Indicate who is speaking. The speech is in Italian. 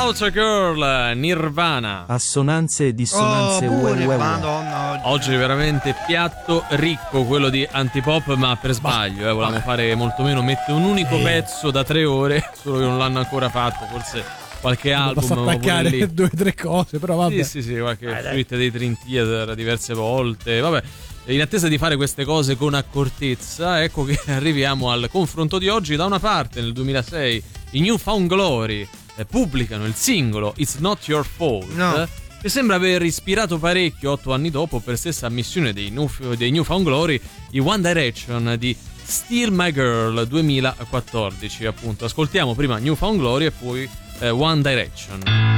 Speaker 1: Without a Girl, Nirvana.
Speaker 2: Assonanze e dissonanze.
Speaker 3: Madonna.
Speaker 1: Oggi veramente piatto ricco quello di Antipop, ma per sbaglio, volevamo fare molto meno, mette un unico pezzo da 3 ore, solo che non l'hanno ancora fatto, forse qualche album.
Speaker 4: Posso attaccare 2 o 3 cose, però vabbè.
Speaker 1: Sì, qualche suite dei Dream Theater diverse volte, vabbè. In attesa di fare queste cose con accortezza, ecco che arriviamo al confronto di oggi. Da una parte, nel 2006, i New Found Glory pubblicano il singolo It's Not Your Fault, che sembra aver ispirato parecchio 8 anni dopo, per stessa ammissione dei New Found Glory, i One Direction di Still My Girl 2014, appunto. Ascoltiamo prima New Found Glory e poi One Direction.